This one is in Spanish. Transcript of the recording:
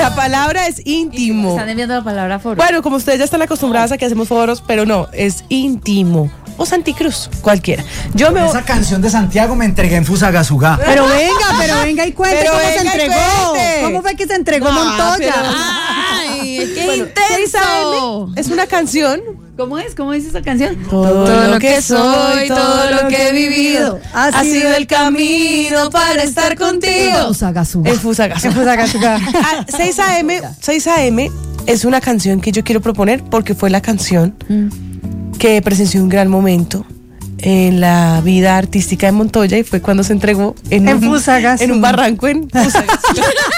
La palabra es íntimo. Están enviando la palabra foro. Bueno, como ustedes ya están acostumbradas a que hacemos foros, pero no, es íntimo. O Santicruz, cualquiera. Yo me Esa canción de Santiago me entregué en Fusagasugá. Pero venga y cuente Pero cómo se venga y entregó. cuente. ¿Cómo fue que se entregó No, Montoya? pero- ¡Ay, qué Bueno, 6 intenso! AM es una canción. ¿Cómo es? ¿Cómo dice esa canción? Todo lo que soy, todo lo que he vivido, ha sido el camino para estar contigo. Fusagasugá. En Fusagasugá. En Fusagasugá. 6 AM es una canción que yo quiero proponer porque fue la canción que presenció un gran momento en la vida artística de Montoya y fue cuando se entregó en un Fusagasugá. barranco en Fusagasugá.